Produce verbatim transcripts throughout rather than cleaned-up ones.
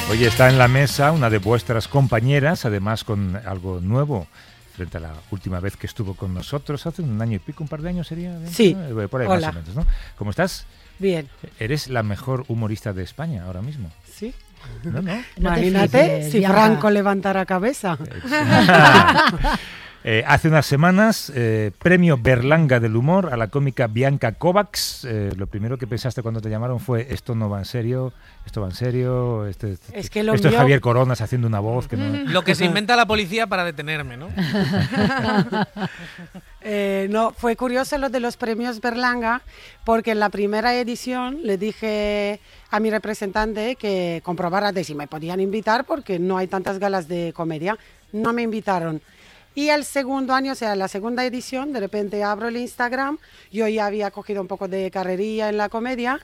Hoy está en la mesa una de vuestras compañeras, además con algo nuevo frente a la última vez que estuvo con nosotros, hace un año y pico, un par de años sería. Sí. ¿No? Por ahí Hola. más o menos, ¿no? ¿Cómo estás? Bien. Eres la mejor humorista de España ahora mismo. Sí. ¿No, no? Imagínate fijes, si Bianca. Franco levantara cabeza. Eh, hace unas semanas, eh, premio Berlanga del humor a la cómica Bianca Kovacs. Eh, lo primero que pensaste cuando te llamaron fue: esto no va en serio, esto va en serio, este, este, Es que lo esto es mío- Javier Coronas haciendo una voz que no... Lo que se inventa la policía para detenerme, ¿no? Eh, no, fue curioso lo de los premios Berlanga, porque en la primera edición le dije a mi representante que comprobara de si me podían invitar, porque no hay tantas galas de comedia. No me invitaron. Y el segundo año, o sea, la segunda edición, de repente abro el Instagram, yo ya había cogido un poco de carrería en la comedia,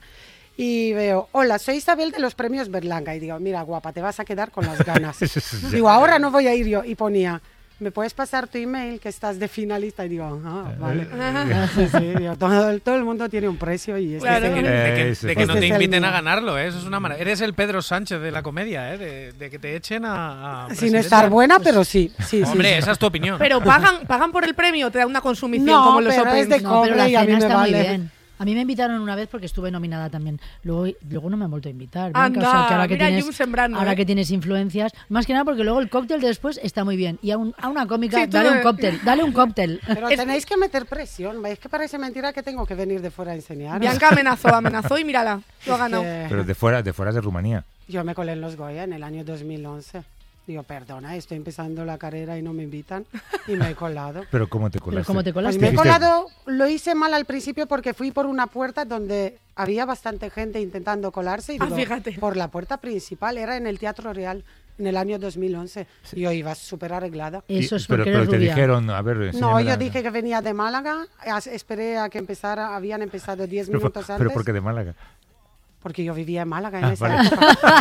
y veo: hola, soy Isabel de los premios Berlanga. Y digo: mira, guapa, te vas a quedar con las ganas. Digo: ahora no voy a ir yo. Y ponía: ¿me puedes pasar tu email que estás de finalista? Y digo: ah, vale. Sí, sí, digo, todo, todo el mundo tiene un precio y este Claro, es de el- que, de que- Ese de que es no el te mío. inviten a ganarlo, ¿eh? Eso es una maravilla. Eres el Pedro Sánchez de la comedia, ¿eh? De, de que te echen a, a Sin presidente. estar buena, pero sí. sí, sí, Hombre, sí. esa es tu opinión. Pero pagan, pagan por el premio o te da una consumición No, como los pero Open. es de No, pero la cobre y a mí cena me está muy vale. bien. A mí me invitaron una vez porque estuve nominada también. Luego, luego no me han vuelto a invitar. Bianca. Anda, O sea, que ahora que mira, tienes, Jun sembrando, ahora ¿eh? que tienes influencias, más que nada porque luego el cóctel de después está muy bien. Y a, un- a una cómica, Sí, tú dale me- un cóctel, dale un cóctel. Pero Es- tenéis que meter presión. Es que parece mentira que tengo que venir de fuera a enseñar. Bianca amenazó, amenazó y mírala, lo ha ganado. Pero de fuera, de fuera de Rumanía. Yo me colé en los Goya en el año dos mil once. Digo: perdona, estoy empezando la carrera y no me invitan. Y me he colado. Pero ¿cómo te colaste? Pero ¿cómo te Pues colaste? me he Dijiste- colado, lo hice mal al principio porque fui por una puerta donde había bastante gente intentando colarse. Y Ah, digo, fíjate. por la puerta principal, era en el Teatro Real en el año dos mil once. Y yo iba súper arreglada. Eso Y- es pero, porque pero eres te rubia. dijeron, a ver, No, enséñame yo la- dije que venía de Málaga, as- esperé a que empezara, habían empezado diez Pero, minutos antes. pero ¿por qué de Málaga? Porque yo vivía en Málaga en Ah, esa vale.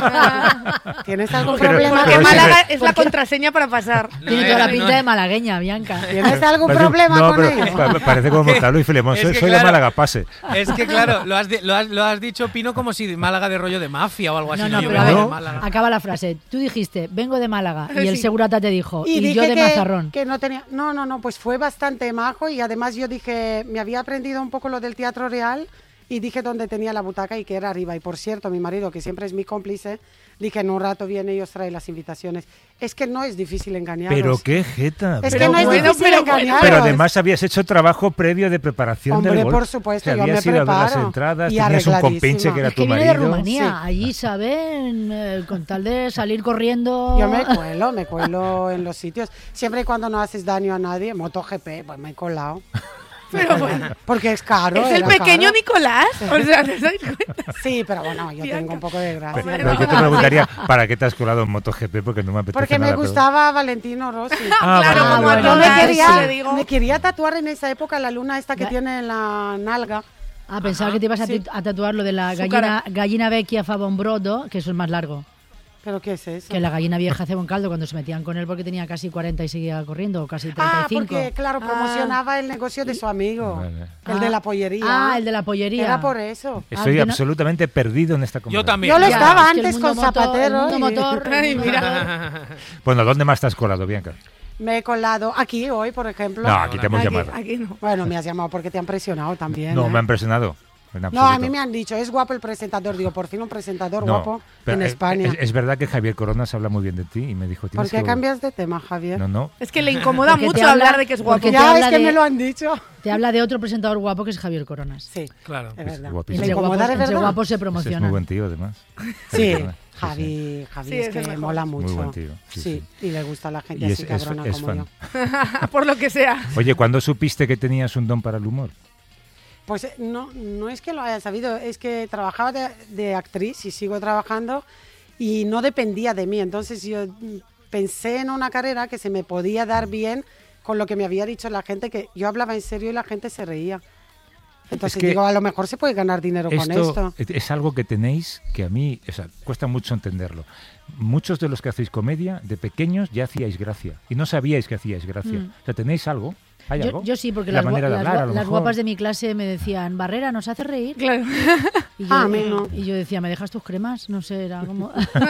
época. ¿Tienes algún Pero- problema Porque pero con sí, Málaga ello? es la contraseña para pasar. No, Tiene eh, toda la no, pinta no. de malagueña, Bianca. ¿Tienes algún Parece- problema no, con pero ello? pa- parece como Montalvo y Filemón. Es Soy, que soy de claro. Málaga, pase. Es que claro, lo has, di- lo, has, lo has dicho, Pino, como si de Málaga de rollo de mafia o algo así. No, no, yo pero a vengo ver, de Málaga. acaba la frase. Tú dijiste, vengo de Málaga, y el Sí. segurata te dijo, y, dije yo de que, Mazarrón. que no tenía. No, no, no, pues fue bastante majo y además yo dije, me había aprendido un poco lo del Teatro Real y dije dónde tenía la butaca y que era arriba. Y por cierto, mi marido, que siempre es mi cómplice, dije: en un rato viene y os trae las invitaciones. Es que no es difícil engañaros. Pero qué jeta. Es Pero que no es bueno, difícil pero engañaros. Pero además habías hecho trabajo previo de preparación Hombre, del gol. por supuesto, O sea, yo me habías ido a ver las preparo. entradas, Y tenías un arregladísima. compinche que era Es tu que viene marido. de Rumanía. Sí. Allí saben, eh, con tal de salir corriendo. Yo me cuelo, me cuelo en los sitios. Siempre y cuando no haces daño a nadie. MotoGP, pues me he colado. Pero bueno, Porque es caro. es el era pequeño caro. Nicolás. O sea, ¿te dais cuenta? Sí, pero bueno, yo Bianca. tengo un poco de gracia. Hombre, Pero yo te no. preguntaría, ¿para qué te has colado en MotoGP? Porque no me apetece Porque me nada, pero- gustaba Valentino Rossi. Ah, Claro, vale, como vale, a Yo vale. me todas, quería, le digo. me quería tatuar en esa época la luna esta que Va- tiene en la nalga. Ah, pensaba que te ibas a, sí. tit- a tatuar lo de la Su gallina, cara. gallina vecchia fa bon brodo, que eso es más largo. ¿Pero qué es eso? Que la gallina vieja hace buen caldo cuando se metían con él porque tenía casi cuarenta y seguía corriendo, o casi Ah, treinta y cinco. porque claro, promocionaba el negocio de su amigo. Vale. El de la pollería. Ah, el de la pollería. Era por eso. Estoy Ah, que no- absolutamente perdido en esta conversación. Yo también. Yo lo Ya, estaba es que el antes mundo con motor- Zapatero. el mundo y- motor, el Ay, mundo mira. motor. Bueno, ¿dónde más te has colado, Bianca? Me he colado aquí hoy, por ejemplo. No, aquí te hemos Aquí, llamado. aquí no. Bueno, me has llamado porque te han presionado también. No, ¿eh? me ha impresionado. En No, absoluto. a mí me han dicho, es guapo el presentador. Digo, por fin un presentador No, guapo pero, en eh, España. Es, es verdad que Javier Coronas habla muy bien de ti y me dijo... ¿Por tienes qué que... cambias de tema, Javier? No, no. Es que le incomoda Porque te mucho habla- hablar de que es guapo. porque te Ya, habla es que de- me lo han dicho. Te habla de otro presentador guapo que es Javier Coronas. Sí, Claro. es verdad. guapísimo. Entre ¿Le incomoda guapos, de entre verdad? guapos se Ese es promociona. muy buen tío, además. Sí, Sí, sí. Javi, Javi Sí, es es que el mejor. mola Muy mucho. buen tío, sí, Sí, y le gusta a la gente Y así es, es- cabrona es como fan. yo. Por lo que sea. Oye, ¿cuándo supiste que tenías un don para el humor? Pues eh, no, no es que lo haya sabido, es que trabajaba de, de actriz y sigo trabajando y no dependía de mí. Entonces yo mm, pensé en una carrera que se me podía dar bien con lo que me había dicho la gente, que yo hablaba en serio y la gente se reía. Entonces que digo, a lo mejor se puede ganar dinero con esto. es- es algo que tenéis que a mí, o sea, cuesta mucho entenderlo. Muchos de los que hacéis comedia, de pequeños ya hacíais gracia y no sabíais que hacíais gracia. Mm. O sea, tenéis algo ¿Hay Yo, algo? yo sí, porque La las, gua- manera de las hablar, gua- a lo las mejor. guapas de mi clase me decían, Barrera, ¿nos hace reír? Claro. Y yo, Ah, a mí no. y yo decía, ¿me dejas tus cremas? No sé, era como...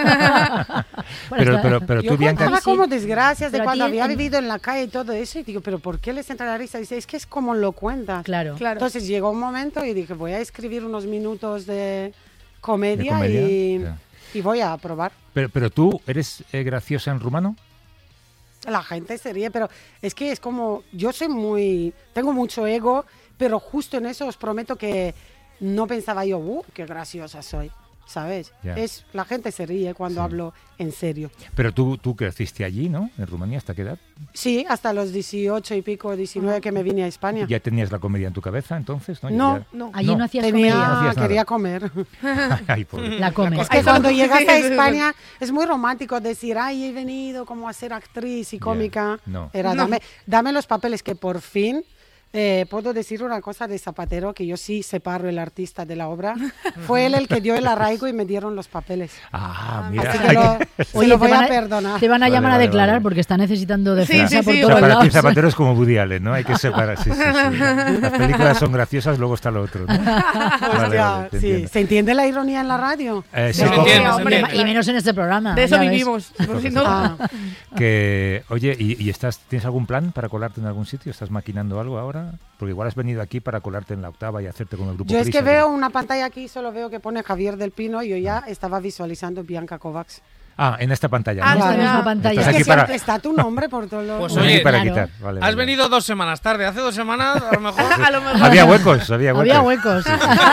Bueno, Pero, está- pero, pero Yo tú, Bianca, contaba sí. como desgracias de Pero a cuando ti había en- vivido en la calle y todo eso. Y digo, ¿pero por qué les entra la risa? Dice, es que es como lo cuentas. Claro. Claro. Entonces llegó un momento y dije, voy a escribir unos minutos de comedia, ¿De comedia? Y, Ya. y voy a probar. pero, pero tú, ¿eres eh, graciosa en rumano? La gente se ríe, pero es que es como, yo soy muy, tengo mucho ego, pero justo en eso os prometo que no pensaba yo, uh, qué graciosa soy, ¿sabes? Ya. Es, la gente se ríe cuando Sí. hablo en serio. Pero tú, tú creciste allí, ¿no? En Rumanía, ¿hasta qué edad? Sí, hasta los dieciocho y pico, diecinueve que me vine a España. ¿Ya tenías la comedia en tu cabeza entonces? No, No, Ya- no. Allí No. no, hacías Tenía, comedia. No hacías nada. quería comer. Ay, pobre. La comes. Es que Ay, cuando no. llegas a Sí, sí, sí. España es muy romántico decir, ay, he venido como a ser actriz y Ya, cómica. no. Era, No. dame, dame los papeles, que por fin eh, puedo decir una cosa de Zapatero, que yo sí separo el artista de la obra. Fue él el que dio el arraigo y me dieron los papeles. Ah, mira. Así que lo, se Oye, lo te voy van a a, perdonar. te van a Vale, llamar vale, a declarar vale. porque está necesitando Sí, defensa sí, por sí. O sea, todos para ti lados. Zapatero es como Woody Allen, ¿no? Hay que separar. Sí, sí, sí. Las películas son graciosas, luego está lo otro, ¿no? Vale, Hostia, vale, te sí. entiendo. ¿Se entiende la ironía en la radio? Eh, sí, Se como- entiende, se hombre, entiende. Y menos en este programa. De eso ya ves. vivimos. Por si no. Ah, que, oye, ¿y, y estás, tienes algún plan para colarte en algún sitio? ¿Estás maquinando algo ahora? Porque igual has venido aquí para colarte en la Octava y hacerte con el grupo yo es Prisa, que veo una pantalla aquí, solo veo que pone Javier del Pino y yo ya estaba visualizando Bianca Kovacs. Ah, en esta pantalla. Ah, ¿no? En esta Vale. misma pantalla. Estás Es que aquí para- siempre está tu nombre por todos los... Pues Estás oye, aquí para claro. quitar. Vale, Has vale. venido dos semanas tarde. Hace dos semanas, a lo mejor. A lo mejor. Había huecos, había huecos. Había huecos.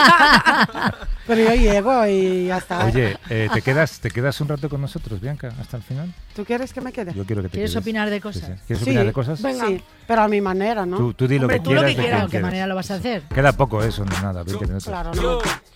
Pero yo llego y ya está. Oye, eh, ¿te, quedas, ¿te quedas un rato con nosotros, Bianca, hasta el final? ¿Tú quieres que me quede? Yo quiero que te ¿Quieres quedes. opinar de Sí, cosas? sí. ¿Quieres Sí. opinar de cosas? Venga. Sí, pero a mi manera, ¿no? Tú, tú di lo Hombre, que tú lo quieras. que de quieras. quien ¿De qué quieras. manera lo vas a hacer? Queda poco eso, no nada, veinte minutos. Claro, no.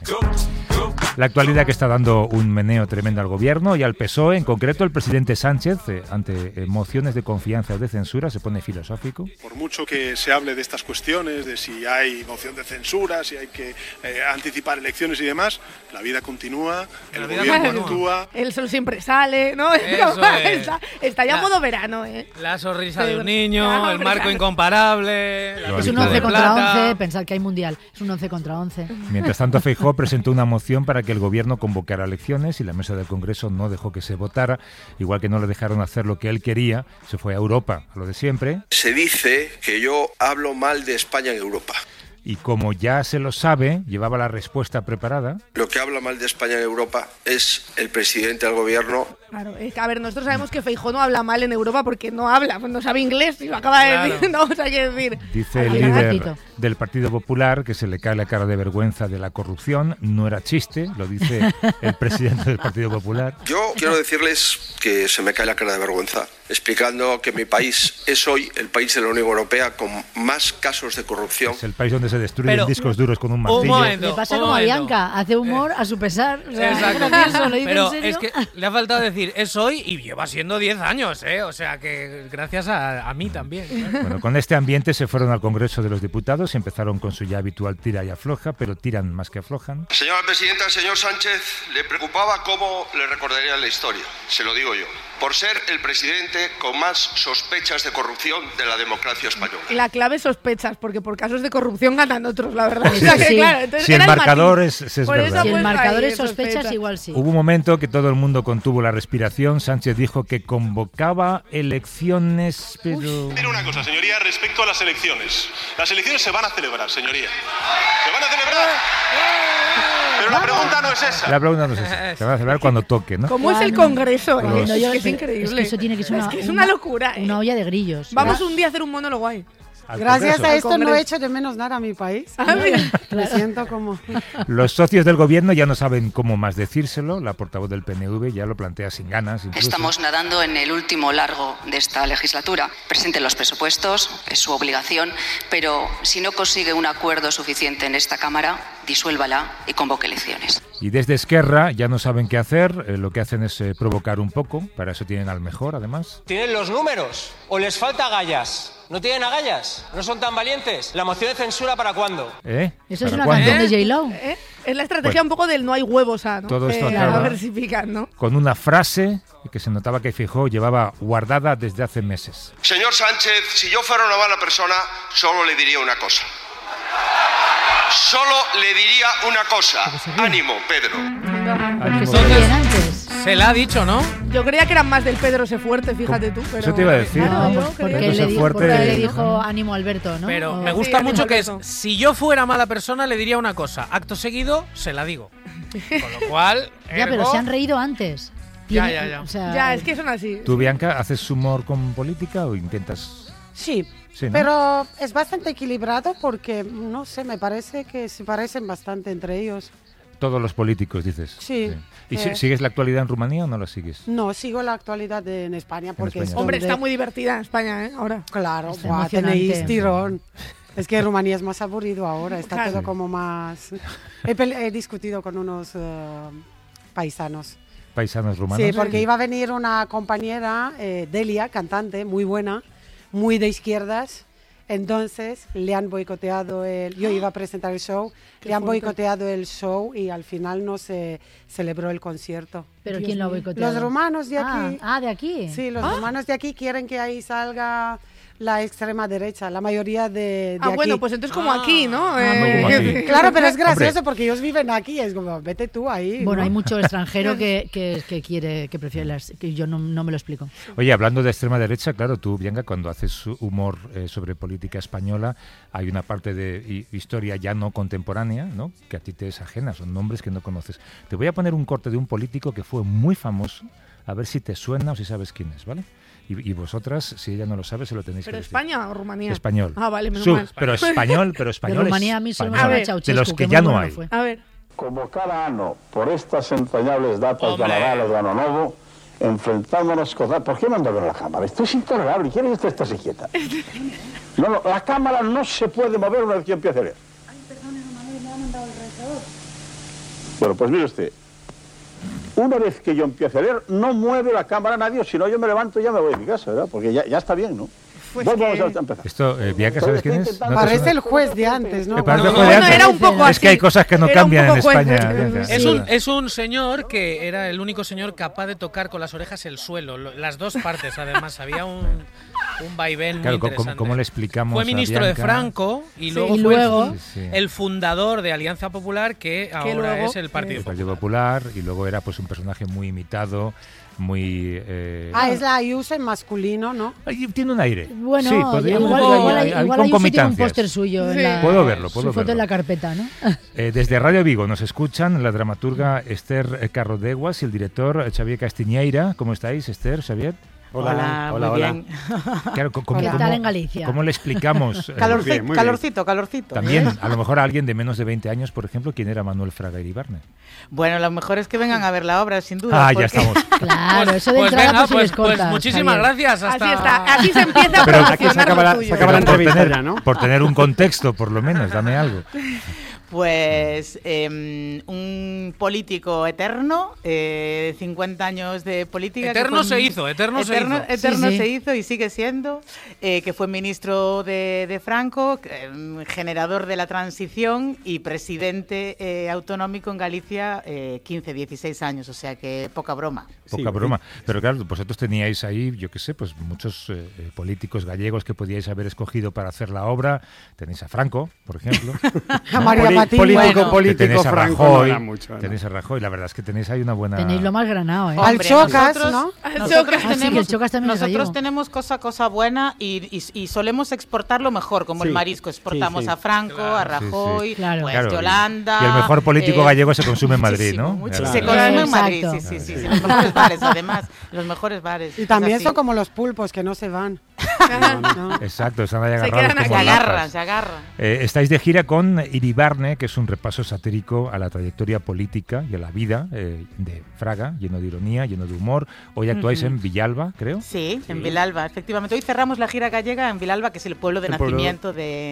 La actualidad que está dando un meneo tremendo al gobierno y al P S O E, en concreto el presidente Sánchez, eh, ante eh, mociones de confianza o de censura, se pone filosófico. Por mucho que se hable de estas cuestiones, de si hay moción de censura, si hay que eh, anticipar elecciones y demás, la vida continúa, el La vida gobierno continúa. actúa. El sol siempre sale, ¿no? Eso es. está, está ya La- modo verano, ¿eh? La sonrisa de Pero- un niño, Claro, el marco claro. incomparable. la Es un Claro. once de contra plata. once, pensad que hay mundial. Es un once contra once. Mientras tanto, Feijóo presentó una moción para que el gobierno convocara elecciones y la mesa del Congreso no dejó que se votara, igual que no le dejaron hacer lo que él quería, se fue a Europa, a lo de siempre, Se dice que yo hablo mal de España en Europa. y como ya se lo sabe, llevaba la respuesta preparada. Lo que habla mal de España en Europa es el presidente del gobierno. Claro, es que, a ver, nosotros sabemos que Feijóo no habla mal en Europa porque no habla, pues no sabe inglés y lo acaba de Claro. decir, no, o sea, hay que decir. Dice el Aquí líder ratito. del Partido Popular que se le cae la cara de vergüenza de la corrupción. No era chiste, lo dice el presidente del Partido Popular. Yo quiero decirles que se me cae la cara de vergüenza, explicando que mi país es hoy el país de la Unión Europea con más casos de corrupción. Es el país donde se destruyen Pero- discos duros con un Un martillo. momento. Le pasa un como a momento. Bianca, hace humor a su pesar. O sea, Exacto. es gracioso, ¿lo dice Pero en serio? es que le ha faltado decir es hoy y lleva siendo diez años, ¿eh? O sea que gracias a, a mí también. claro. Bueno, con este ambiente se fueron al Congreso de los Diputados y empezaron con su ya habitual tira y afloja, pero tiran más que aflojan. Señora presidenta, al señor Sánchez le preocupaba cómo le recordaría la historia. Se lo digo yo. Por ser el presidente con más sospechas de corrupción de la democracia española. La clave sospechas, porque por casos de corrupción ganan otros, la verdad. O sea, que, Sí. claro, entonces Si el era marcador matiz. es, es Por eso verdad. Si el pues, marcador ahí, es sospechas, sospecha. igual sí. Hubo un momento que todo el mundo contuvo la respiración. Sánchez dijo que convocaba elecciones, pero... Decir una cosa, señoría, respecto a las elecciones. Las elecciones se van a celebrar, señoría. Se van a celebrar. Pero la pregunta no es esa. La pregunta no es esa. Se va a celebrar cuando toque, ¿no? ¿Cómo es el Cuando- Congreso? eh? Cuando Es yo- que es pero increíble. Es que eso tiene que ser una, Es que es una locura, ¿eh? Una olla de grillos. Vamos un día a hacer un monólogo ahí. Al Gracias Congreso. a esto no Congreso. he hecho de menos nada a mi país. Ah, mira. Me siento como... Los socios del gobierno ya no saben cómo más decírselo. La portavoz del P N V ya lo plantea sin ganas. Incluso. Estamos nadando en el último largo de esta legislatura. Presente los presupuestos, es su obligación, pero si no consigue un acuerdo suficiente en esta Cámara, disuélvala y convoque elecciones. Y desde Esquerra ya no saben qué hacer, eh, lo que hacen es eh, provocar un poco, para eso tienen al mejor además. ¿Tienen los números o les falta agallas? ¿No tienen agallas? ¿No son tan valientes? ¿La moción de censura para cuándo? ¿Eh? Eso es ¿Para una cuándo? canción de J-Lo. ¿Eh? Es la estrategia Pues, un poco del no hay huevos, ¿ah? ¿no? todo esto Eh, acaba- a ver si pican, ¿no? Con una frase que se notaba que Feijóo llevaba guardada desde hace meses. Señor Sánchez, si yo fuera una mala persona, solo le diría una cosa. Solo le diría una cosa. Ánimo, Pedro. Ánimo, Que se Pedro. ríen antes. Se la ha dicho, ¿no? Yo creía que eran más del Pedro se fuerte, fíjate tú. Pero... Eso te iba a decir. Claro, No, yo por- creía- porque, Pedro le, di- fuerte- porque le dijo ánimo Alberto, ¿no? Pero O- me Sí, gusta ánimo, mucho que es, Alberto. si yo fuera mala persona le diría una cosa, acto seguido se la digo. Con lo cual, Ya, pero ergo, se han reído antes. Ya, Tiene- ya, ya. o sea, Ya, es que son así. ¿Tú, Bianca, haces humor con política o intentas...? Sí, Sí, ¿no? pero es bastante equilibrado porque, no sé, me parece que se parecen bastante entre ellos. Todos los políticos, dices. Sí. ¿Y Eh. si- sigues la actualidad en Rumanía o no la sigues? No, sigo la actualidad de- en España porque España. es Hombre, donde- está muy divertida en España, ¿eh? Ahora. Claro, Está buah, emocionante. tenéis tirón. Es que Rumanía es más aburrido ahora, está Claro. todo como más... He, pele- he discutido con unos eh, paisanos. Paisanos rumanos. Sí, porque iba a venir una compañera, eh, Delia, cantante, muy buena, muy de izquierdas. Entonces le han boicoteado el... Yo iba a presentar el show, Qué le han fuerte. boicoteado el show y al final no se celebró el concierto. ¿Pero Dios quién lo ha mío. boicoteado? Los rumanos de Ah, aquí. Ah, de aquí. Sí, los romanos de aquí quieren que ahí salga la extrema derecha, la mayoría de, de Ah, aquí. bueno, pues entonces como Ah. aquí, ¿no? Ah, Eh, como aquí. Claro, pero es gracioso Hombre. porque ellos viven aquí, es como, vete tú ahí. Bueno, ¿no? hay mucho extranjero que, que, que quiere, que prefiere las, que yo no, no me lo explico. Oye, hablando de extrema derecha, claro, tú, Bianca, cuando haces humor eh, sobre política española, hay una parte de hi- historia ya no contemporánea, ¿no?, que a ti te es ajena, son nombres que no conoces. Te voy a poner un corte de un político que fue muy famoso, a ver si te suena o si sabes quién es, ¿vale? Y, y vosotras, si ella no lo sabe, se lo tenéis ¿Pero que decir. España o Rumanía? Español. Ah, vale, menos Su- mal. pero español, pero español. De Rumanía a mí solo me español. suena A ver. Ceausescu, De los que muy ya no bueno hay. fue. A ver. Como cada ano, por estas entrañables datas Hombre. de Nadal o de Ano Novo, enfrentándonos con... ¿Por qué manda a ver la cámara? Esto es intolerable. ¿Quiere que usted esté quieta? No, no, la cámara no se puede mover una vez que yo empiece a leer. Ay, perdone, me ha mandado el retrovisor. Bueno, pues mire usted. Una vez que yo empiece a leer, no mueve la cámara nadie, o si no yo me levanto y ya me voy a mi casa, ¿verdad? Porque ya, ya está bien, ¿no? Pues Vamos que- a empezar. Esto, eh, Bianca, ¿sabes quién es? ¿No te Parece suena? el juez de antes, ¿no? Me parece No, juez de bueno, antes. era un poco Es que así. hay cosas que no Era un cambian en poco juez, España. eh, Bianca. sí. Es un, es un señor que era el único señor capaz de tocar con las orejas el suelo, lo- las dos partes además, había un, un vaivén Claro, muy ¿cómo- interesante. ¿cómo le explicamos Fue a ministro de Bianca? Franco y Sí, luego y fue el luego- fun- Sí, sí. el fundador de Alianza Popular, que ahora luego, es el Partido El Popular. Partido Popular, y luego era pues un personaje muy imitado, muy... eh, Ah, es la Ayuso en masculino, ¿no? Ay, tiene un aire. Bueno, sí, podría- igual, hay- igual, hay- hay igual Ayuso tiene un concomitancias. póster suyo en Sí. la, Puedo verlo, puedo su foto verlo. en la carpeta, ¿no? Eh, desde Radio Vigo nos escuchan la dramaturga Esther Carrodeguas y el director Xavier Castiñeira. ¿Cómo estáis, Esther, Xavier? Hola, muy bien. Claro, co- ¿cómo, ¿Qué cómo- tal en Galicia? ¿Cómo le explicamos? eh, Calorci- bien, muy bien. calorcito, calorcito. también, a lo mejor a alguien de menos de veinte años, por ejemplo, ¿quién era Manuel Fraga Iribarne? Bueno, lo mejor es que vengan a ver la obra, sin duda. Ah, ya porque- estamos. Claro, eso de Pues entrada venga, pues, si pues, les pues cortas, muchísimas Javier. gracias. Hasta... Así está, así se empieza a Pero aquí se promocionar acaba lo la- tuyo. se acaba la Pero por entrevista tener, ya, ¿no? por tener un contexto, por lo menos, dame algo. Pues eh, un político eterno, eh, cincuenta años de política. que Eterno fue se mi- hizo, eterno se eterno, hizo. Eterno Sí, sí. se hizo y sigue siendo, eh, que fue ministro de, de Franco, eh, generador de la transición y presidente eh, autonómico en Galicia eh, quince, dieciséis años, o sea que poca broma. Poca Sí, broma. Pero claro, vosotros teníais ahí, yo qué sé, pues muchos eh, eh, políticos gallegos que podíais haber escogido para hacer la obra. Tenéis a Franco, por ejemplo. A María Poli- Patiño. político, Bueno. político, tenéis a Franco Rajoy. no era mucho, ¿no? Tenéis a Rajoy. La verdad es que tenéis ahí una buena... Tenéis lo más granado, ¿eh? Hombre, Al Chocas, nosotros- ¿no? Al Nosotros Chocas. Ah, sí, que el tenemos, Chocas también es nosotros gallego. tenemos cosa cosa buena y, y- y solemos exportar lo mejor, como Sí, el marisco. Exportamos sí, sí. a Franco, a Sí, sí. Rajoy, Claro. pues Claro, y- Yolanda. y el mejor político eh, gallego se consume en Madrid, muchísimo, ¿no? mucho- Claro. Se Claro. consume en Madrid, Exacto. sí, sí, sí, sí, los mejores bares, además, los mejores bares. Y es también así. son como los pulpos, que no se van. ¿no? Exacto, están ahí Se agarrados quedan como aquí. Se agarran, lapas. se agarran. Eh, estáis de gira con Iribarne, que es un repaso satírico a la trayectoria política y a la vida eh, de Fraga, lleno de ironía, lleno de humor. Hoy actuáis Ujú. en Villalba, creo. Sí, en Vilalba, efectivamente. Hoy cerramos la gira gallega en Vilalba, que es el pueblo de El pueblo- nacimiento de,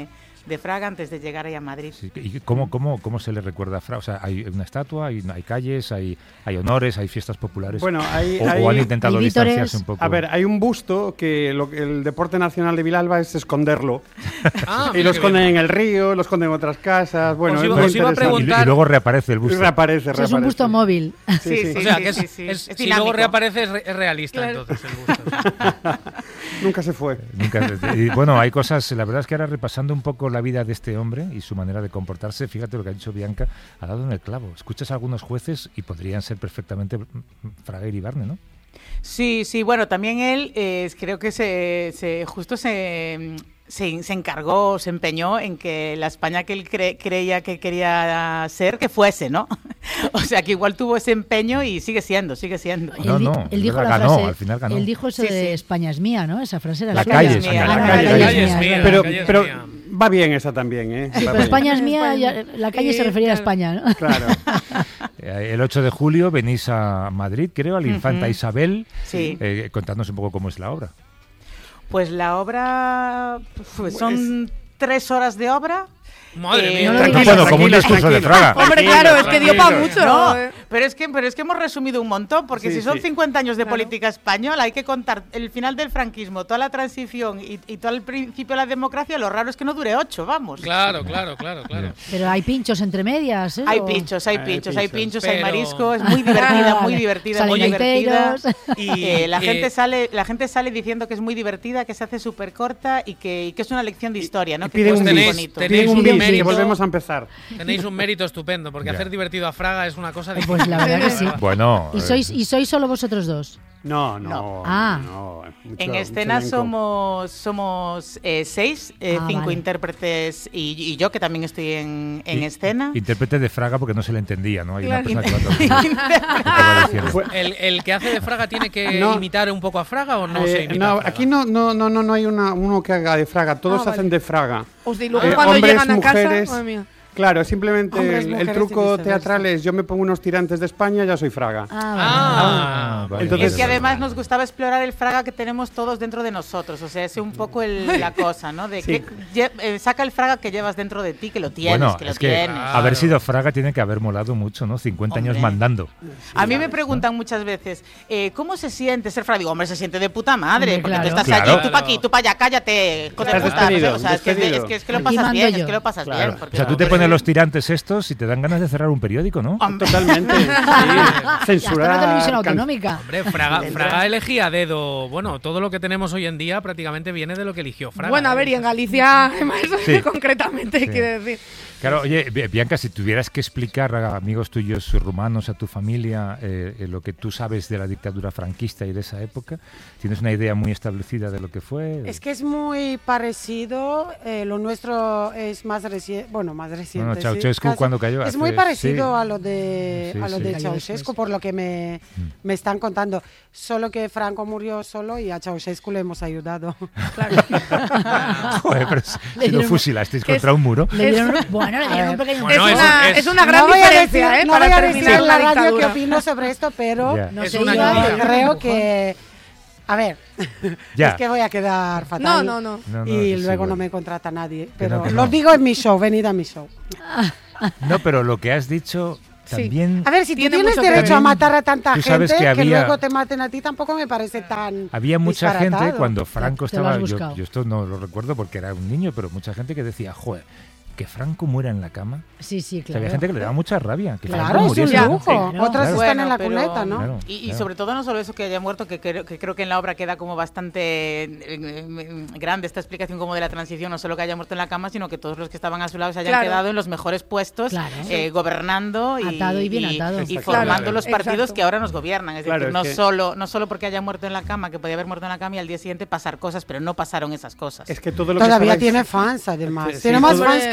de Fraga antes de llegar ahí a Madrid. Sí, ¿y cómo, cómo, cómo se le recuerda a Fraga? O sea, ¿hay una estatua, hay, hay calles, hay, hay honores, hay fiestas populares? Bueno, hay, o, hay, o han intentado hay distanciarse un poco. A ver, hay un busto que lo, el deporte nacional de Vilalba es esconderlo. Ah, y lo esconden en el río, lo esconden en otras casas. Bueno, os es iba, muy os iba a preguntar... Y, y luego reaparece el busto. Y reaparece, reaparece. Es un busto móvil. Sí, sí, sí, o sea, sí, que es, sí, sí. es, es si luego dinámico. reaparece es, re, es realista, Claro. entonces, el busto. Nunca se fue. Nunca, y bueno, hay cosas, la verdad es que ahora repasando un poco la vida de este hombre y su manera de comportarse, fíjate lo que ha dicho Bianca, ha dado en el clavo. Escuchas a algunos jueces y podrían ser perfectamente Fraga y Iribarne, ¿no? Sí, sí, bueno, también él eh, creo que se, se justo se, se, se encargó, se empeñó en que la España que él cre, creía que quería ser, que fuese, ¿no? O sea, que igual tuvo ese empeño y sigue siendo, sigue siendo. No, él, no, él dijo la ganó, frase, al final ganó. Él dijo eso Sí, de sí. España es mía, ¿no? Esa frase era La suya. calle es es mía, mía, Ah, la no, calle, la la calle calle es es mía, mía. es Pero, verdad. pero mía. va bien esa también, ¿eh? Sí, Va pero bien. España es mía, España. ya- la calle Sí, se refería a claro. España, ¿no? Claro. Eh, El ocho de julio venís a Madrid, creo, a la Infanta Ujú. Isabel. Sí. Eh, contadnos un poco cómo es la obra. Pues la obra pues son tres horas de obra. Madre Eh, mía. no lo No, digas. bueno, como un tranquilos, discurso de tranquilos. Fraga. Hombre, claro, es que dio para tranquilo. mucho. No, eh. pero es que pero es que hemos resumido un montón, porque Sí, si son sí. cincuenta años de Claro. política española, hay que contar el final del franquismo, toda la transición y, y todo el principio de la democracia, lo raro es que no dure ocho, vamos. Claro, claro, claro, claro. Pero hay pinchos entre medias, ¿eh? Hay O- pinchos, hay Hay pinchos, hay pinchos. pinchos, hay Pero- marisco, es muy divertida, muy Vale. divertida, muy Salen divertida. gaiteros. Y eh, la Eh, gente sale, la gente sale diciendo que es muy divertida, que se hace súper corta y que, y que es una lección de historia, ¿no? Y Que piden es un muy tenéis- bis, bonito. tenéis piden un un bis, que mérito. volvemos a empezar. Tenéis un mérito estupendo, porque Ya. hacer divertido a Fraga es una cosa Pues la verdad que sí. Bueno, ¿Y eh, sois, ¿Y sois solo vosotros dos? No, no. No. Ah. no, mucho- En mucho escena elenco. somos somos eh, seis, eh, Ah, cinco vale. intérpretes y, y yo que también estoy en, en y- escena. Intérprete de Fraga porque no se le entendía, ¿no? Hay una Claro. persona que va a traducir. Acaba diciendo. Fue- ¿El, el que hace de Fraga tiene que No. imitar un poco a Fraga o no Eh, se imita no, a Fraga? aquí no, no, no, no, no hay una, uno que haga de Fraga, todos Ah, vale. hacen de Fraga. Os digo, luego Eh, cuando hombres, llegan a mujeres. casa, madre mía. Claro, simplemente Hombres, el, el mujeres y truco viceversa. teatral es yo me pongo unos tirantes de España, ya soy Fraga. Ah, Ah, vale, Entonces- Es que además nos gustaba explorar el Fraga que tenemos todos dentro de nosotros, o sea, es un poco el- la cosa, ¿no? De Sí. que lle- eh, saca el Fraga que llevas dentro de ti, que lo tienes, Bueno, que lo es que tienes. haber sido Fraga tiene que haber molado mucho, ¿no? cincuenta años Hombre. mandando. A mí me preguntan muchas veces, eh, ¿cómo se siente ser Fraga? Digo, hombre, se siente de puta madre, Hombre, porque claro. tú estás Claro. allí, tú para aquí, tú para allá, cállate, hijo de Estás puta. no sé, despedido, o sea, es que, es, de- despedido. es que es que lo Aquí pasas mando bien, yo. es que lo pasas Claro. bien. porque- O sea, tú te pones los tirantes estos y te dan ganas de cerrar un periódico, ¿no? Hombre, Totalmente. Sí. Hasta Censurar. una televisión can- autonómica. Hombre, Fraga, Fraga elegía a dedo. Bueno, todo lo que tenemos hoy en día prácticamente viene de lo que eligió Fraga. Bueno, a ¿eh? ver, y en Galicia, además, Sí. concretamente, Sí. quiero decir. Claro, oye, Bi- Bianca, si tuvieras que explicar a amigos tuyos rumanos, a tu familia, eh, eh, lo que tú sabes de la dictadura franquista y de esa época, ¿tienes una idea muy establecida de lo que fue? Es que es muy parecido, eh, lo nuestro es más reciente, bueno, más reciente. Bueno, sí, Ceausescu casi. cuando cayó Es muy hace- parecido sí. a lo de, Sí, a lo sí. de Cayó Ceausescu, después. por lo que me, me están contando. Solo que Franco murió solo y a Ceausescu le hemos ayudado. Joder, pero si, Le si lo dieron- fusilasteis que contra es- un muro. Le dieron, bueno, le dieron un pequeño... Bueno, es, eso una, es- es una gran no voy a diferencia, decir, ¿eh? no para voy a terminar decir en la la radio qué dictadura. opino sobre esto, pero Ya. no Es sé, una yo ayudita. creo que... A ver, Ya. es que voy a quedar fatal. No, no, no. No, no, y sí, sí, luego bueno. no me contrata nadie. Que Pero no, que lo no. digo en mi show, venid a mi show. No, pero lo que has dicho Sí. también... A ver, si tú Tiene tienes mucho que derecho a ver. matar a tanta Tú gente, sabes que que, había- luego te maten a ti, tampoco me parece tan Había mucha gente disparatado. cuando Franco Te lo has estaba, yo, buscado. yo esto no lo recuerdo porque era un niño, pero mucha gente que decía, joder, que Franco muera en la cama. Sí, sí, O sea, claro. había gente que le daba mucha rabia. Que Claro, Franco es un muriese, ¿no? lujo. Claro. Otros Claro. están Bueno, en la pero- cuneta, ¿no? Claro, Y, y claro. sobre todo no solo eso que haya muerto, que creo, que creo que en la obra queda como bastante eh, eh, grande esta explicación como de la transición, no solo que haya muerto en la cama, sino que todos los que estaban a su lado se hayan Claro. quedado en los mejores puestos, Claro. eh, gobernando y, Atado y bien atado. y Exacto. formando Claro. los partidos Exacto. que ahora nos gobiernan. Es Claro, decir, es no, que- solo, no solo porque haya muerto en la cama, que podía haber muerto en la cama y al día siguiente pasar cosas, pero no pasaron esas cosas. Es que todo lo que Todavía estabais- tiene fans, además. Sí, tiene sí, más todo- fans que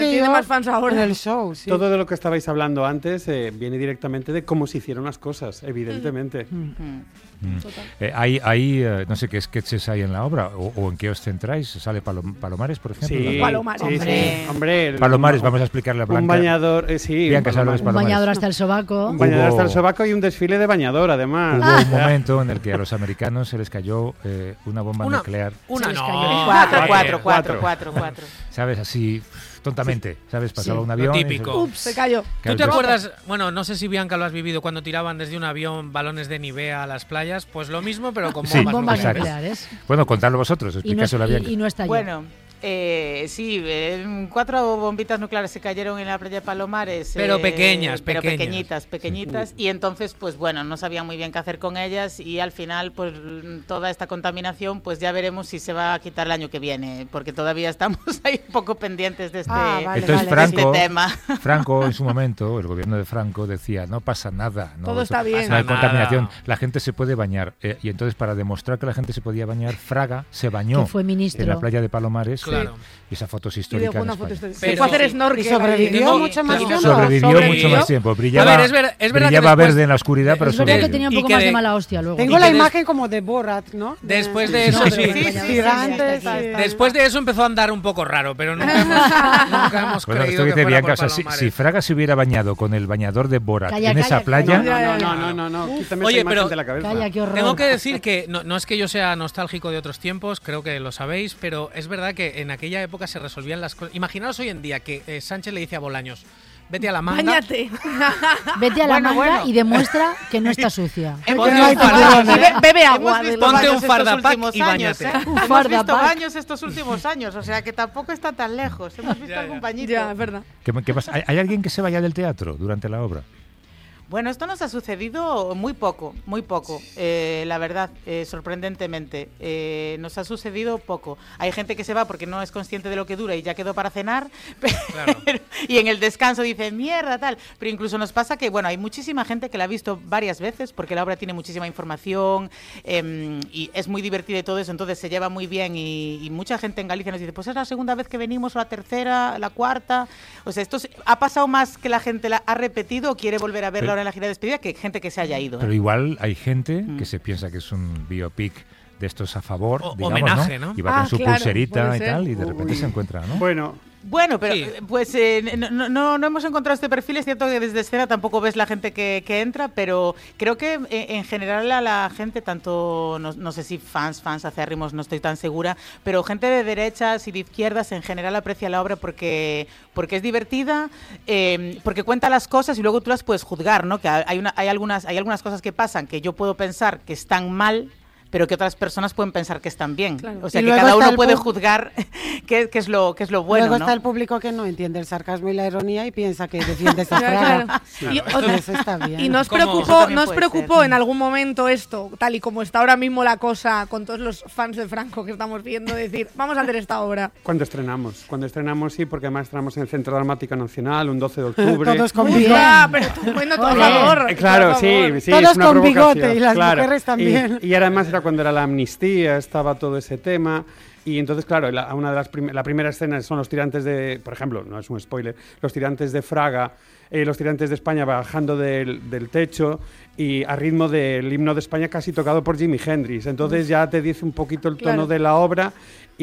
seguidor tiene más fans ahora. en el show, sí. Todo de lo que estabais hablando antes eh, viene directamente de cómo se hicieron las cosas, evidentemente. Mm. Mm. Mm. Eh, hay, hay eh, no sé qué sketches hay en la obra o, o en qué os centráis. ¿Sale Palom- Palomares, por ejemplo? Sí, La- Palomares. sí, sí. Hombre, el- Palomares, vamos a explicarle a Blanca. Un bañador, eh, sí. Bianca, un ¿sabes lo que es Un Palomares? bañador hasta el sobaco. Un bañador Hubo- hasta el sobaco y un desfile de bañador, además. Hubo un momento en el que a los americanos se les cayó eh, una bomba Una- nuclear. Una Se les no. cayó. Cuatro, Eh, cuatro, cuatro, cuatro. cuatro, cuatro. ¿Sabes? Así, tontamente. ¿Sabes? Pasaba Sí. un Lo avión. y típico. se- Ups, se cayó. ¿Tú Claro, te entonces- acuerdas? Bueno, no sé si Bianca lo has vivido cuando tiraban desde un avión balones de Nivea a las playas. Pues lo mismo, pero con Sí. bombas, Bombas Exacto. nucleares. Bueno, contadlo vosotros, Y no, explicáselo a y, Bianca. y no está allí. Bueno, eh, sí, eh, cuatro bombitas nucleares se cayeron en la playa de Palomares. Pero eh, pequeñas, pero pequeñas. pequeñitas, pequeñitas. Y entonces, pues bueno, no sabían muy bien qué hacer con ellas y al final, pues toda esta contaminación, pues ya veremos si se va a quitar el año que viene, porque todavía estamos ahí un poco pendientes de este, Ah, vale, Entonces vale. de Franco, este tema. Franco en su momento, el gobierno de Franco decía, no pasa nada. No, Todo eso- está bien. No hay Pasa contaminación, nada. la gente se puede bañar. Eh, y entonces para demostrar que la gente se podía bañar, Fraga se bañó Que fue ministro. en la playa de Palomares. Claro. Y esa foto es Y histórica dejó en una foto España. este- Pero- Se fue a hacer Sí. snorkel. Y sobrevivió Tengo- mucho más claro. tiempo. Sobrevivió, Sobrevivió. mucho más tiempo. Brillaba, A ver, es ver- es verdad que brillaba después- verde en la oscuridad, pero es verdad que sobrevivió. tenía un Y poco que más de de- mala hostia luego. Tengo Y la que des- imagen como de Borat, ¿no? De- Después de eso, No, sí. sí, sí, sí, Gigantes. sí, sí, sí. Después de eso empezó a andar un poco raro, pero nunca hemos, nunca hemos Bueno, creído esto que que dice fuera Bianca, por o sea, si, Palomares. si Fraga se hubiera bañado con el bañador de Borat Calla, en calla, esa playa, No, Ya, ya, no, ya. no, no, no, quítame Oye, esa imagen pero- de la cabeza. Calla, qué horror. Tengo que decir que no, no es que yo sea nostálgico de otros tiempos, creo que lo sabéis, pero es verdad que en aquella época se resolvían las cosas. Imaginaos hoy en día que eh, Sánchez le dice a Bolaños, vete a la manga. Báñate. Vete a la Bueno, manga bueno. y demuestra que no está sucia. Hemos Ponte visto un fardapack. baños, Y be- bebe agua. Hemos de visto los Ponte baños un estos fardapack últimos y años, báñate. ¿eh? Un Hemos visto fardapack. baños estos últimos años, o sea que tampoco está tan lejos. Hemos visto Ya, ya. algún bañito. Ya, es verdad. ¿qué, qué pasa? ¿Hay, hay alguien que se vaya del teatro durante la obra? Bueno, esto nos ha sucedido muy poco, muy poco, eh, la verdad, eh, sorprendentemente. Eh, nos ha sucedido poco. Hay gente que se va porque no es consciente de lo que dura y ya quedó para cenar, pero, Claro. y en el descanso dice, mierda, tal. Pero incluso nos pasa que, bueno, hay muchísima gente que la ha visto varias veces porque la obra tiene muchísima información eh, y es muy divertida y todo eso, entonces se lleva muy bien y, y mucha gente en Galicia nos dice, pues es la segunda vez que venimos, o la tercera, la cuarta. O sea, esto se- ha pasado más que la gente la ha repetido o quiere volver a verla Pero- ahora en la gira de despedida que gente que se haya ido. ¿eh? Pero igual hay gente Mm. que se piensa que es un biopic de estos a favor, O- digamos, homenaje, ¿no? ¿no? Y va Ah, con su claro, pulserita puede y ser. tal, y de repente Uy. se encuentra, ¿no? Bueno, Bueno, pero Sí. eh, pues eh, no, no- no, no hemos encontrado este perfil. Es cierto que desde escena tampoco ves la gente que, que entra, pero creo que eh, en general a la gente, tanto, no, no sé si fans, fans acérrimos, no estoy tan segura, pero gente de derechas y de izquierdas en general aprecia la obra porque, porque es divertida, eh, porque cuenta las cosas y luego tú las puedes juzgar, ¿no? Que hay, una, hay, algunas, hay algunas cosas que pasan que yo puedo pensar que están mal, pero que otras personas pueden pensar que están bien. Claro. O sea, Y que luego cada está uno el puede pu- juzgar qué, qué es lo, qué es lo bueno, Luego ¿no? está el público que no entiende el sarcasmo y la ironía y piensa que defiende esa Claro, fraga. claro. Claro, Y, esto- otra- Eso está bien. y nos ¿Cómo? preocupó, Eso también nos puede preocupó ser. en algún momento esto, tal y como está ahora mismo la cosa con todos los fans de Franco que estamos viendo, decir, vamos a hacer esta obra. cuando estrenamos. Cuando estrenamos, sí, porque además estrenamos en el Centro Dramático Nacional un doce de octubre. Todos con Uy, bigote. ah, pero tú, bueno, por Ole. favor. Eh, claro, por sí, favor. sí. Todos es una con provocación, bigote y las claro. mujeres también. Y, y además era cuando era la amnistía, estaba todo ese tema. Y entonces, claro, la, una de las prim- la primera escena son los tirantes de, por ejemplo, no es un spoiler, los tirantes de Fraga, eh, los tirantes de España bajando del, del techo y a ritmo del himno de España casi tocado por Jimi Hendrix. Entonces ya te dice un poquito el tono Claro. de la obra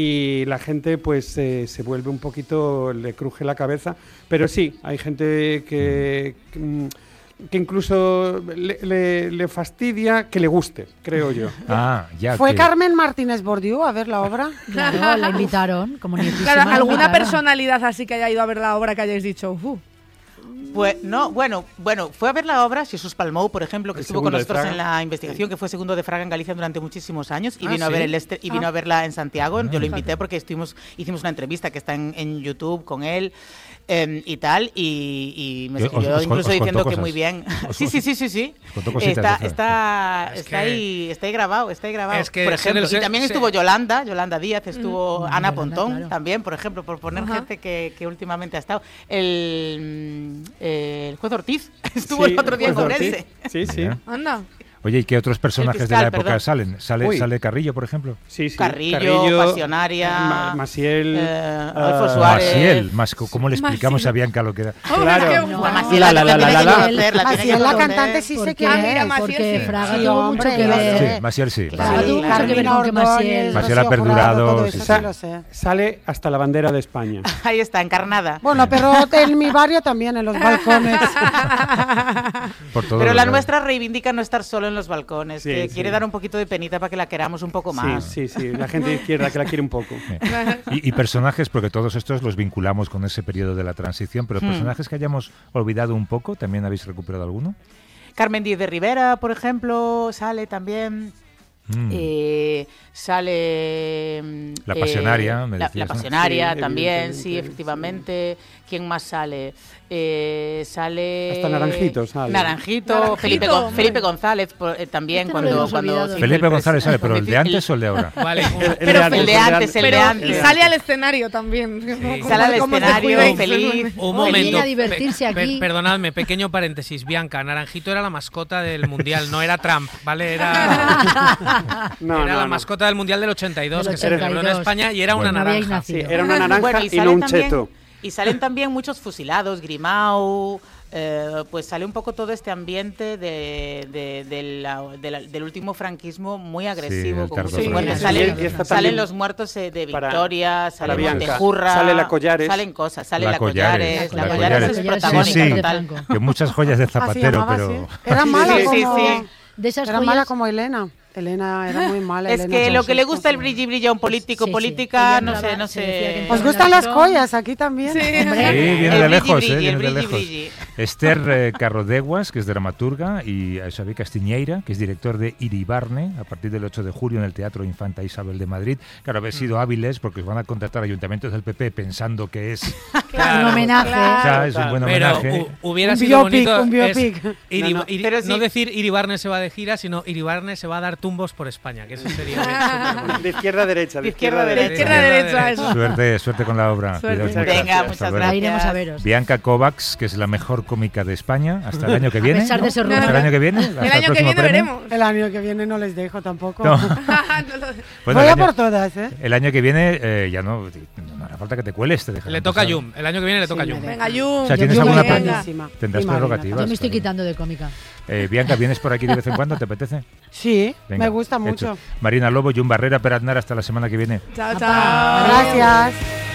y la gente pues eh, se vuelve un poquito, le cruje la cabeza. Pero sí, hay gente que... que, mm, que incluso le, le- le fastidia que le guste, creo yo. Ah, ya. ¿Fue que- Carmen Martínez Bordiú a ver la obra? Claro, la invitaron, como ni Claro, ¿alguna personalidad así que haya ido a ver la obra que hayáis dicho? "Uh"? Pues no, bueno, bueno, fue a ver la obra Jesús Palmou, por ejemplo, que El estuvo con segundo de nosotros Fraga. en la investigación, que fue segundo de Fraga en Galicia durante muchísimos años y Ah, vino a ¿sí? ver el este, y vino Ah. a verla en Santiago. Yo lo Ah, invité porque estuvimos, hicimos una entrevista que está en, en YouTube con él. eh, y tal, y, y me Os- escribió os- os incluso contó diciendo que cosas. muy bien. Os- sí, os- sí, sí, sí, sí. os contó cositas Está, de Fraga. está, Es está que- ahí, está ahí grabado, está ahí grabado. Es que por ser ejemplo, el- ser- y también ser- estuvo Yolanda, Yolanda Díaz, estuvo Mm, Ana Yolanda, Pontón claro. también, por ejemplo, por poner Ajá. gente que, que últimamente ha estado. El, mm, el juez Ortiz estuvo Sí, el otro día en pues, Ourense. Sí, sí. Mira. Anda. Oye, ¿y qué otros personajes fiscal, de la época perdón. salen? ¿Sale, Uy. ¿Sale Carrillo, por ejemplo? Sí, sí. Carrillo, Pasionaria, Ma- Maciel, eh, ah, Adolfo Suárez. Maciel, más, ¿cómo le explicamos Maciel. a Bianca lo que era? Hombre, Claro. es que- No, Bueno, Maciel, la, la, la, tiene la, que la. conocer, la tiene Así que es la conocer. cantante, sí sé Porque, quién Ah, mira, es. Maciel, porque sí. Fraga Sí, tuvo hombre, mucho que yo lo ver. sé. Sí, Maciel sí. Fraga Maciel. tuvo mucho que ver con que Maciel. Maciel Rocío Aperdurado, Jurado, todo sí, eso sí. sí lo sé. Sale hasta la bandera de España. Ahí está, encarnada. Bueno, pero en mi barrio también, en los balcones. Por todos Pero los la lados. nuestra reivindica no estar solo en los balcones, Sí, que sí. quiere dar un poquito de penita para que la queramos un poco más. Sí, sí, sí. La gente de izquierda que la quiere un poco. Y, y personajes, porque todos estos los vinculamos con ese periodo de la transición, pero Hmm. personajes que hayamos olvidado un poco, ¿también habéis recuperado alguno? Carmen Díez de Rivera, por ejemplo, sale también. Mm. Eh, sale mm, La eh, Pasionaria, me la, decías, la ¿no? Pasionaria Sí, también, evidentemente, sí, efectivamente. ¿Quién más sale? Eh, sale Hasta Naranjito sale. Naranjito, Naranjito, Felipe, Gon- hombre. Felipe González por- eh, también Este no lo cuando, hemos cuando olvidado. se hizo Felipe el González pres- sale, pero ¿el de antes o el de ahora? Vale, un- El- el Pero de antes, el de antes, el de Pero antes. sale al escenario también. Como- Sale al como os escenario, descuidéis. feliz. Un Oye, momento. a divertirse Pe- per- aquí. perdonadme, pequeño paréntesis. Bianca, Naranjito era la mascota del Mundial, no era Trump, ¿vale? Era, No, era no, la no. mascota del Mundial del ochenta y dos, Del que se celebró en ochenta y dos. España y era Bueno. una No habíais naranja. Sí, nacido. era una naranja Bueno, y y, sale no un también- cheto. Y salen también muchos fusilados, Grimau, eh, pues sale un poco todo este ambiente de, de- de la- de la- del último franquismo muy agresivo. el con terror muchos Sí, muertos. sí, Salen, y está salen también los muertos eh, de para- Victoria, sale para Bianca. Montejurra, Sale la Collares. salen cosas, sale La la, Collares, Collares, la la Collares es Collares. Sí, protagónica sí. total. Que muchas joyas de Zapatero, llamaba, pero... sí. Era mala Sí, sí, como... sí. De esas Era joyas- mala como Elena. Elena era muy mala. Es Elena que lo que le Ceaușescu. gusta el brilli brilli a un político, Sí, sí. política, Ella no entraba- sé, no se decía que sé. entraba ¿Os gustan las Pero- joyas aquí también? Sí. Sí, Hombre, viene El de brilli, lejos, brilli, eh, el viene de brilli, lejos. brilli. Esther eh, Carrodeguas, que es dramaturga, y a Xavier Castiñeira, que es director de Iribarne, a partir del ocho de julio en el Teatro Infanta Isabel de Madrid. Claro, habéis sido hábiles porque os van a contratar ayuntamientos del P P pensando que es, Un homenaje. o sea, es un buen Pero homenaje. hu- hubiera Un sido biopic, bonito un biopic. es Iri- No, no, Iri- pero no sí. decir Iribarne se va de gira, sino Iribarne se va a dar tumbos por España, que eso sería súper bonito. De izquierda a derecha, de De izquierda a izquierda a derecha. Izquierda, derecha, eso. Suerte, suerte con la obra. Suerte. Cuidaos mucho. Venga, Hasta muchas luego. gracias. Ahí iremos a veros. Bianca Kovacs, que es la mejor cómica de España, hasta el año que viene. pesar de ¿no? ese Hasta rumor. el año que viene. hasta El año que próximo viene premio. veremos. El año que viene no les dejo tampoco. No. No lo- Bueno, Voy el a año- por todas, ¿eh? El año que viene eh, ya no, no hará falta que te cueles, te dejarán Le toca a pasar. Yum, el año que viene le toca a Sí, Yum. me Venga, Yu. O sea, Yo- ¿tienes yo alguna me- pre- Buenísima. Tendrás Y Marina prerrogativas. Yo me estoy Marina. quitando de cómica. Eh, Bianca, ¿vienes por aquí de vez en cuando? ¿Te apetece? Sí, Venga, me gusta hecho. mucho. Marina Lobo, Jun Barrera, Per Aznar, hasta la semana que viene. Chao, chao. Gracias.